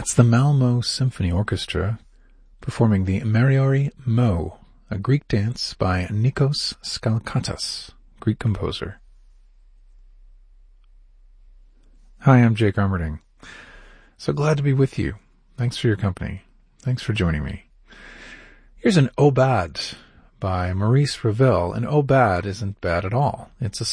That's the Malmo Symphony Orchestra performing the Mariori Mo, a Greek dance by Nikos Skalkatas, Greek composer. Hi, I'm Jake Armerding. So glad to be with you. Thanks for your company. Thanks for joining me. Here's an Obad by Maurice Ravel, and Obad isn't bad at all. It's a